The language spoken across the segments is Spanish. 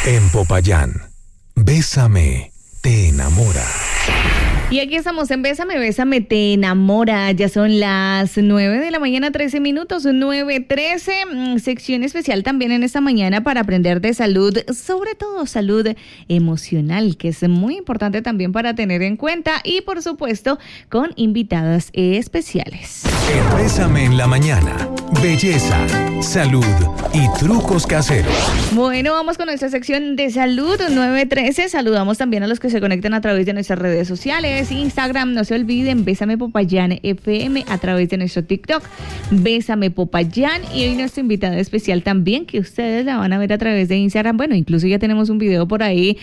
En Popayán, Bésame, te enamora. Y aquí estamos en Bésame, Bésame, te enamora. Ya son las 9 de la mañana, 13 minutos, 9:13. Sección especial también en esta mañana para aprender de salud, sobre todo salud emocional, que es muy importante también para tener en cuenta. Y por supuesto, con invitadas especiales. En Bésame en la mañana, belleza, salud y trucos caseros. Bueno, vamos con nuestra sección de salud, 9:13. Saludamos también a los que se conectan a través de nuestras redes sociales. Instagram, no se olviden, Bésame Popayán FM, a través de nuestro TikTok, Bésame Popayán, y hoy nuestra invitada especial también, que ustedes la van a ver a través de Instagram. Bueno, incluso ya tenemos un video por ahí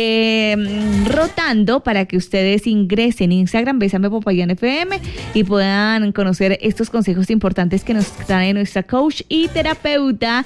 rotando para que ustedes ingresen en Instagram, Bésame Popayán FM, y puedan conocer estos consejos importantes que nos trae nuestra coach y terapeuta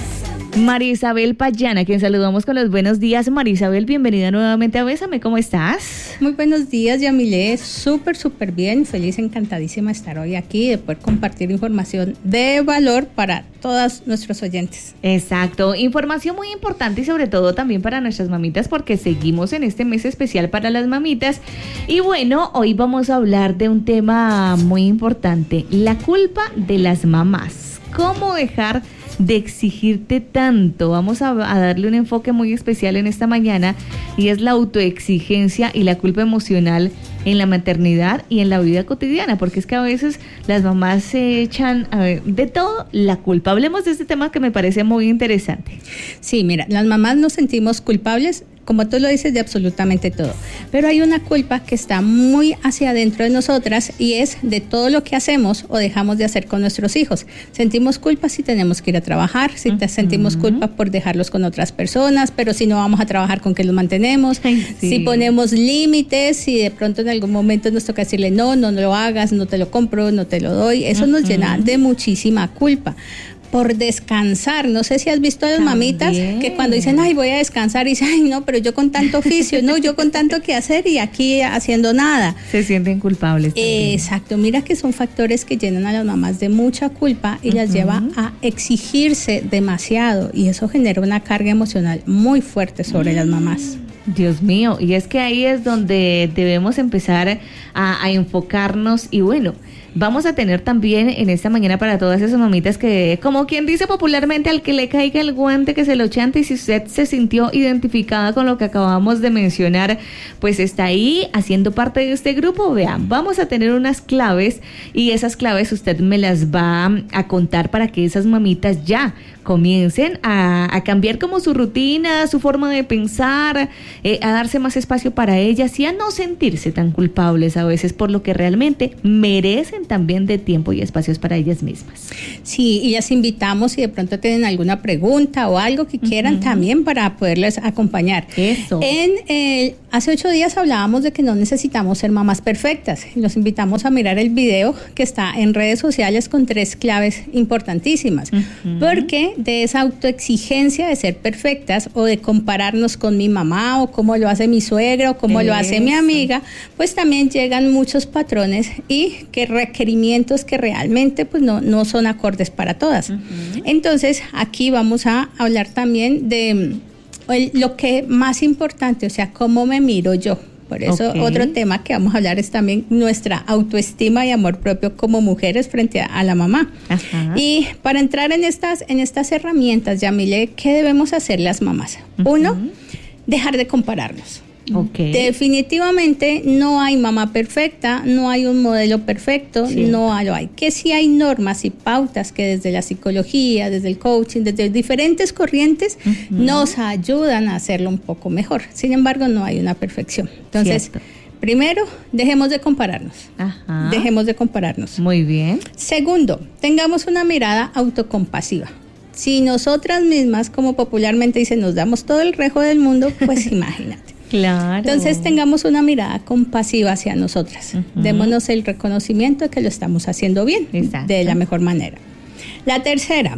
María Isabel Payán, a quien saludamos con los buenos días. María Isabel, bienvenida nuevamente a Bésame, ¿cómo estás? Muy buenos días, Yamile, súper bien, feliz, encantadísima de estar hoy aquí, de poder compartir información de valor para todos nuestros oyentes. Exacto, información muy importante y sobre todo también para nuestras mamitas, porque seguimos en este mes especial para las mamitas. Y bueno, hoy vamos a hablar de un tema muy importante, la culpa de las mamás. ¿Cómo dejar de exigirte tanto? Vamos a darle un enfoque muy especial en esta mañana, y es la autoexigencia y la culpa emocional en la maternidad y en la vida cotidiana, porque es que a veces las mamás se echan de todo la culpa. Hablemos de este tema que me parece muy interesante. Sí, mira, las mamás nos sentimos culpables, como tú lo dices, de absolutamente todo, pero hay una culpa que está muy hacia adentro de nosotras, y es de todo lo que hacemos o dejamos de hacer con nuestros hijos. Sentimos culpa si tenemos que ir a trabajar, si sentimos culpa por dejarlos con otras personas, pero si no vamos a trabajar, ¿con qué los mantenemos? Sí. Si ponemos límites, si de pronto en algún momento nos toca decirle no lo hagas, no te lo compro, no te lo doy, eso nos llena de muchísima culpa. Por descansar, no sé si has visto a las mamitas que cuando dicen, ay, voy a descansar, y dicen, ay, no, pero yo con tanto oficio, no, yo con tanto que hacer y aquí haciendo nada. Se sienten culpables también. Exacto, mira que son factores que llenan a las mamás de mucha culpa y las lleva a exigirse demasiado, y eso genera una carga emocional muy fuerte sobre las mamás. Dios mío, y es que ahí es donde debemos empezar a enfocarnos. Y bueno, vamos a tener también en esta mañana para todas esas mamitas que, como quien dice popularmente, al que le caiga el guante que se lo chante. Y si usted se sintió identificada con lo que acabamos de mencionar, pues está ahí haciendo parte de este grupo. Vean, vamos a tener unas claves, y esas claves usted me las va a contar para que esas mamitas ya comiencen a cambiar como su rutina, su forma de pensar, a darse más espacio para ellas y a no sentirse tan culpables a veces por lo que realmente merecen también de tiempo y espacios para ellas mismas. Sí, y las invitamos, si de pronto tienen alguna pregunta o algo que quieran también, para poderles acompañar. Eso. Hace 8 días hablábamos de que no necesitamos ser mamás perfectas. Los invitamos a mirar el video que está en redes sociales con 3 claves importantísimas, porque de esa autoexigencia de ser perfectas o de compararnos con mi mamá o cómo lo hace mi suegra o cómo lo hace mi amiga, pues también llegan muchos patrones y que requerimientos que realmente pues no son acordes para todas. Entonces aquí vamos a hablar también de lo que más importante, o sea, cómo me miro yo. Por eso otro tema que vamos a hablar es también nuestra autoestima y amor propio como mujeres frente a la mamá. Ajá. Y para entrar en estas herramientas, Yamile, ¿qué debemos hacer las mamás? Uno, dejar de compararnos. Definitivamente no hay mamá perfecta, no hay un modelo perfecto, no lo hay. Que sí hay normas y pautas que desde la psicología, desde el coaching, desde diferentes corrientes nos ayudan a hacerlo un poco mejor. Sin embargo, no hay una perfección. Entonces, primero, dejemos de compararnos. Dejemos de compararnos. Muy bien. Segundo, tengamos una mirada autocompasiva. Si nosotras mismas, como popularmente dicen, nos damos todo el rejo del mundo, pues imagínate. Claro. Entonces tengamos una mirada compasiva hacia nosotras. Démonos el reconocimiento de que lo estamos haciendo bien, de la mejor manera. La tercera,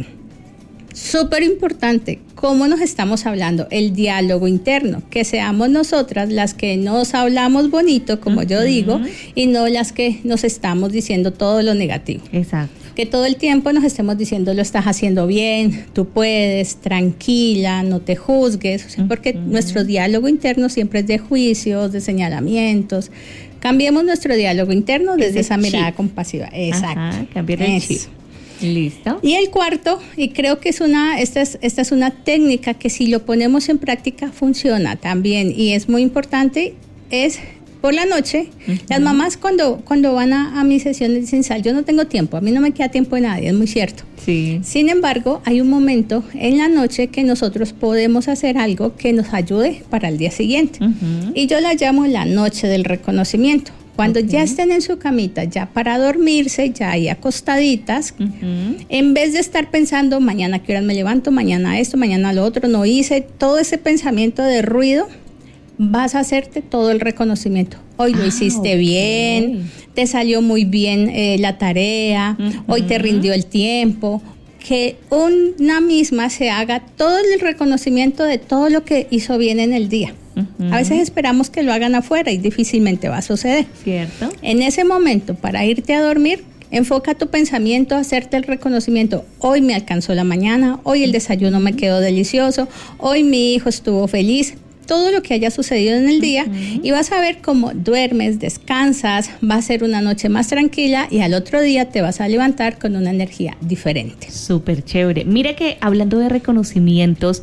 súper importante, cómo nos estamos hablando, el diálogo interno, que seamos nosotras las que nos hablamos bonito, como yo digo, y no las que nos estamos diciendo todo lo negativo. Exacto. que todo el tiempo nos estemos diciendo lo estás haciendo bien, tú puedes, tranquila, no te juzgues, o sea, porque nuestro diálogo interno siempre es de juicios, de señalamientos. Cambiemos nuestro diálogo interno desde esa mirada compasiva. Exacto. Ajá, cambiar el chip. Listo. Y el cuarto, y creo que esta es una técnica que si lo ponemos en práctica funciona también y es muy importante, es por la noche. Las mamás cuando van a mis sesiones dicen, Sal, yo no tengo tiempo, a mí no me queda tiempo de nadie, es muy cierto. Sí. Sin embargo, hay un momento en la noche que nosotros podemos hacer algo que nos ayude para el día siguiente. Y yo la llamo la noche del reconocimiento. Cuando ya estén en su camita, ya para dormirse, ya ahí acostaditas, en vez de estar pensando, mañana qué horas me levanto, mañana esto, mañana lo otro, no hice, todo ese pensamiento de ruido, vas a hacerte todo el reconocimiento. Hoy lo hiciste bien, te salió muy bien la tarea, hoy te rindió el tiempo. Que una misma se haga todo el reconocimiento de todo lo que hizo bien en el día. A veces esperamos que lo hagan afuera y difícilmente va a suceder. Cierto. En ese momento, para irte a dormir, enfoca tu pensamiento a hacerte el reconocimiento. Hoy me alcanzó la mañana, hoy el desayuno me quedó delicioso, hoy mi hijo estuvo feliz. Todo lo que haya sucedido en el día y vas a ver cómo duermes, descansas, va a ser una noche más tranquila y al otro día te vas a levantar con una energía diferente. Súper chévere. Mira que hablando de reconocimientos,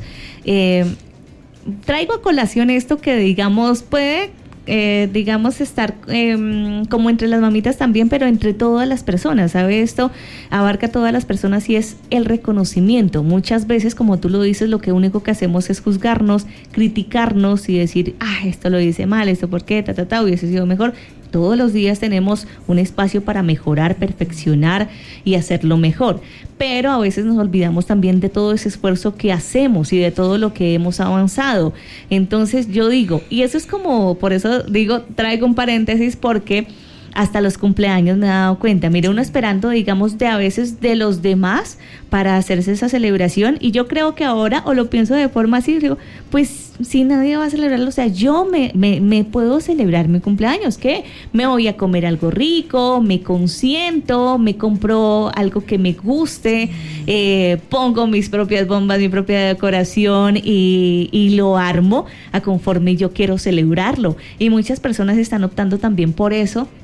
traigo a colación esto que digamos puede estar como entre las mamitas también, pero entre todas las personas, ¿sabe? Esto abarca a todas las personas y es el reconocimiento. Muchas veces, como tú lo dices, lo que único que hacemos es juzgarnos, criticarnos y decir, esto lo hice mal, esto por qué, hubiese sido mejor. Todos los días tenemos un espacio para mejorar, perfeccionar y hacerlo mejor. Pero a veces nos olvidamos también de todo ese esfuerzo que hacemos y de todo lo que hemos avanzado. Entonces yo digo, y eso es como, por eso digo, traigo un paréntesis porque hasta los cumpleaños me he dado cuenta. Mire, uno esperando, digamos, a veces de los demás para hacerse esa celebración y yo creo que ahora, o lo pienso de forma así, digo, pues si nadie va a celebrarlo, o sea, yo me puedo celebrar mi cumpleaños, ¿qué? Me voy a comer algo rico, me consiento, me compro algo que me guste, pongo mis propias bombas, mi propia decoración y lo armo a conforme yo quiero celebrarlo. Y muchas personas están optando también por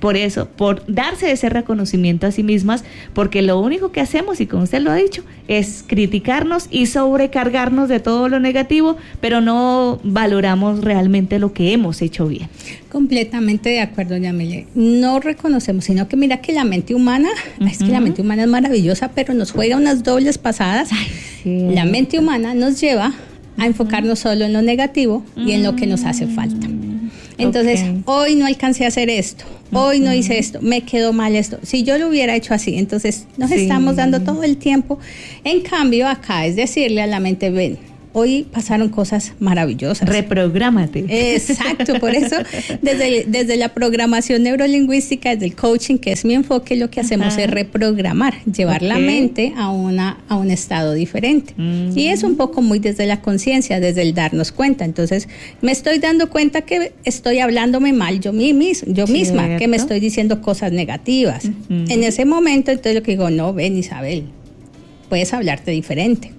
darse ese reconocimiento a sí mismas, porque lo único que hacemos, y como usted lo ha dicho, es criticarnos y sobrecargarnos de todo lo negativo, pero no valoramos realmente lo que hemos hecho bien. Completamente de acuerdo, Yamile. No reconocemos, sino que mira que la mente humana, es que la mente humana es maravillosa, pero nos juega unas dobles pasadas. Ay, sí. La mente humana nos lleva a enfocarnos solo en lo negativo y en lo que nos hace falta. Entonces, hoy no alcancé a hacer esto, hoy no hice esto, me quedó mal esto. Si yo lo hubiera hecho así, entonces nos estamos dando todo el tiempo. En cambio, acá es decirle a la mente, ven, hoy pasaron cosas maravillosas. Reprográmate. Exacto, por eso desde la programación neurolingüística, desde el coaching, que es mi enfoque, lo que hacemos es reprogramar, llevar la mente a un estado diferente. Y es un poco muy desde la conciencia, desde el darnos cuenta. Entonces, me estoy dando cuenta que estoy hablándome mal yo misma, que me estoy diciendo cosas negativas. En ese momento, entonces lo que digo, no, ven Isabel, puedes hablarte diferente.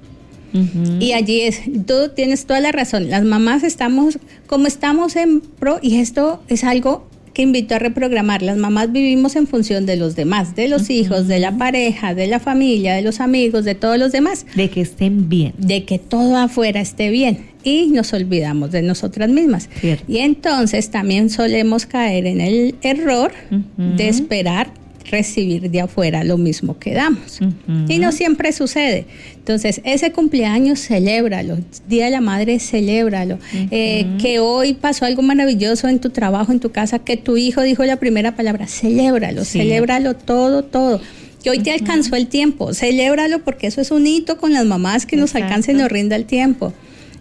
Y allí tú tienes toda la razón. Las mamás estamos en pro, y esto es algo que invito a reprogramar. Las mamás vivimos en función de los demás, de los hijos, de la pareja, de la familia, de los amigos, de todos los demás. De que estén bien. De que todo afuera esté bien. Y nos olvidamos de nosotras mismas. Cierto. Y entonces también solemos caer en el error de esperar recibir de afuera lo mismo que damos. Y no siempre sucede. Entonces, ese cumpleaños, celébralo. Día de la Madre, celébralo. Que hoy pasó algo maravilloso en tu trabajo, en tu casa, que tu hijo dijo la primera palabra, celébralo, celébralo todo. Que hoy te alcanzó el tiempo, celébralo, porque eso es un hito con las mamás, que nos alcance y nos rinda el tiempo.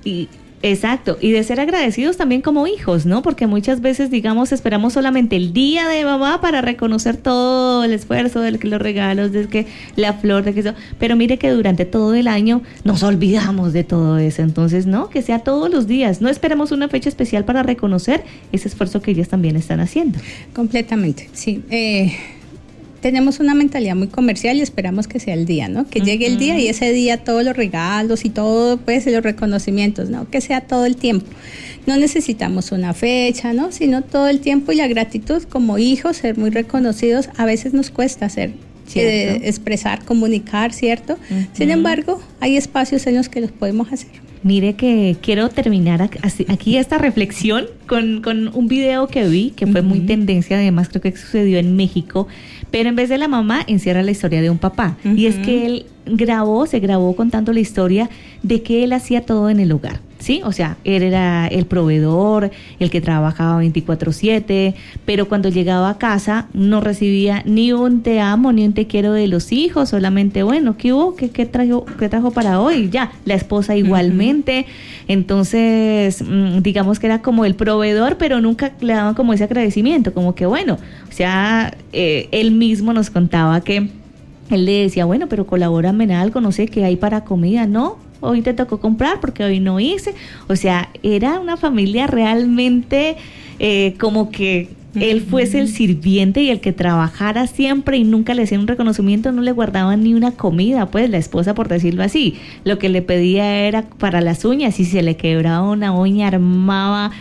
Exacto, y de ser agradecidos también como hijos, ¿no? Porque muchas veces, digamos, esperamos solamente el día de mamá para reconocer todo el esfuerzo, de que los regalos, de que la flor, de que eso, pero mire que durante todo el año nos olvidamos de todo eso. Entonces, no, que sea todos los días, no esperemos una fecha especial para reconocer ese esfuerzo que ellas también están haciendo. Completamente, sí. tenemos una mentalidad muy comercial y esperamos que sea el día, ¿no? Que llegue el día y ese día todos los regalos y todo, pues, los reconocimientos, ¿no? Que sea todo el tiempo. No necesitamos una fecha, ¿no? Sino todo el tiempo, y la gratitud como hijos, ser muy reconocidos, a veces nos cuesta expresar, comunicar, ¿cierto? Sin embargo, hay espacios en los que los podemos hacer. Mire que quiero terminar aquí esta reflexión con un video que vi, que fue muy tendencia, además creo que sucedió en México, pero en vez de la mamá encierra la historia de un papá. Y es que él se grabó contando la historia de que él hacía todo en el hogar, ¿sí? O sea, él era el proveedor, el que trabajaba 24/7, pero cuando llegaba a casa no recibía ni un te amo ni un te quiero de los hijos, solamente, bueno, ¿qué hubo? ¿Qué trajo para hoy? Ya, la esposa igualmente. Entonces, digamos que era como el proveedor, pero nunca le daban como ese agradecimiento, como que bueno, o sea, él mismo nos contaba que él le decía, bueno, pero colabórame en algo, no sé, ¿qué hay para comida? No, hoy te tocó comprar porque hoy no hice. O sea, era una familia realmente como que él fuese el sirviente y el que trabajara siempre y nunca le hacían un reconocimiento, no le guardaban ni una comida, pues la esposa, por decirlo así. Lo que le pedía era para las uñas, si se le quebraba una uña, armaba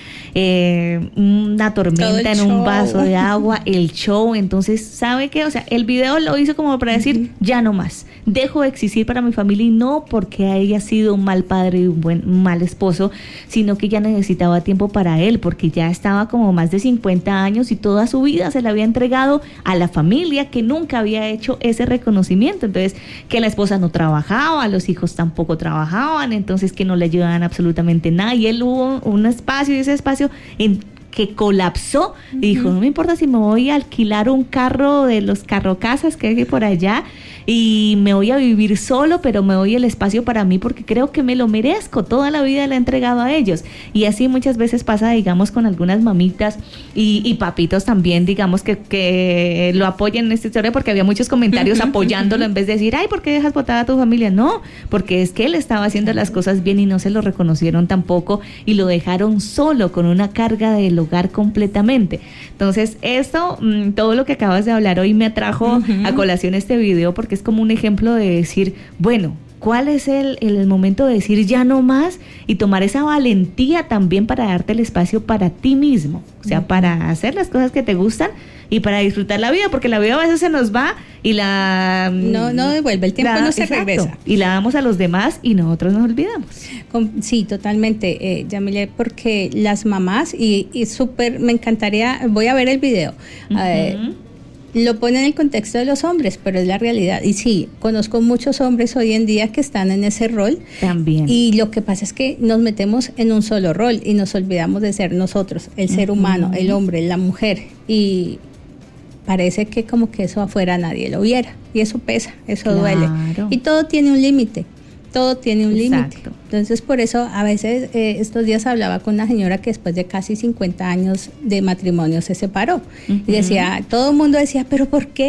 una tormenta en un vaso de agua, el show. Entonces, ¿sabe qué? O sea, el video lo hizo como para decir, ya no más, dejo de existir para mi familia, y no porque haya sido un mal padre y un mal esposo, sino que ya necesitaba tiempo para él, porque ya estaba como más de 50 años y toda su vida se le había entregado a la familia, que nunca había hecho ese reconocimiento. Entonces, que la esposa no trabajaba, los hijos tampoco trabajaban, entonces que no le ayudaban absolutamente nada, y él hubo un espacio, y ese espacio en que colapsó y dijo, no me importa si me voy a alquilar un carro de los carrocasas que hay por allá y me voy a vivir solo, pero me doy el espacio para mí porque creo que me lo merezco, toda la vida le he entregado a ellos. Y así muchas veces pasa, digamos, con algunas mamitas y papitos también, digamos, que lo apoyan en esta historia, porque había muchos comentarios apoyándolo en vez de decir, ay, ¿por qué dejas botada a tu familia? No, porque es que él estaba haciendo las cosas bien y no se lo reconocieron tampoco y lo dejaron solo con una carga del hogar completamente. Entonces, esto, todo lo que acabas de hablar hoy me atrajo a colación este video, porque es como un ejemplo de decir, bueno, ¿cuál es el momento de decir ya no más y tomar esa valentía también para darte el espacio para ti mismo? O sea, para hacer las cosas que te gustan y para disfrutar la vida, porque la vida a veces se nos va y no devuelve, el tiempo no se regresa. Y la damos a los demás y nosotros nos olvidamos. Sí, totalmente, Yamile, porque las mamás, y súper, me encantaría, voy a ver el video, lo pone en el contexto de los hombres, pero es la realidad. Y sí, conozco muchos hombres hoy en día que están en ese rol. También. Y lo que pasa es que nos metemos en un solo rol y nos olvidamos de ser nosotros, el ser humano, el hombre, la mujer. Y parece que como que eso afuera nadie lo viera. Y eso pesa, eso duele. Y todo tiene un límite. Todo tiene un límite. Entonces, por eso, a veces, estos días hablaba con una señora que después de casi 50 años de matrimonio se separó. Y decía, todo el mundo decía, ¿pero por qué?